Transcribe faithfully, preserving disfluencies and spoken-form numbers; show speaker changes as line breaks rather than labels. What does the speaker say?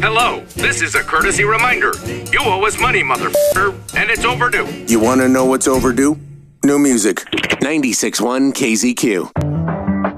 Hello, this is a courtesy reminder. You owe us money, motherfucker, and it's overdue.
You want to know what's overdue? New music. ninety-six point one K Z Q.